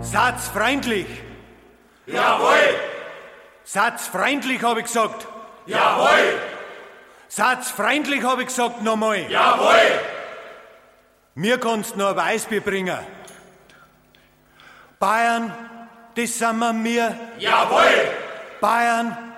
Seid's freundlich. Jawohl! Seid's freundlich, hab ich gesagt. Jawohl! Seid's freundlich, hab ich gesagt, nochmal. Jawohl! Mir kannst noch ein Weißbier bringen. Bayern, das sind wir. Jawohl! Bayern,